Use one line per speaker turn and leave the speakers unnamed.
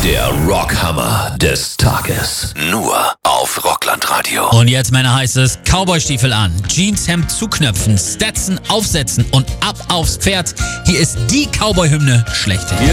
Der Rockhammer des Tages. Nur auf Rockland-Radio.
Und jetzt, Männer, heißt es Cowboystiefel an, Jeanshemd zuknöpfen, Stetson aufsetzen und ab aufs Pferd. Hier ist die Cowboy-Hymne schlechthin.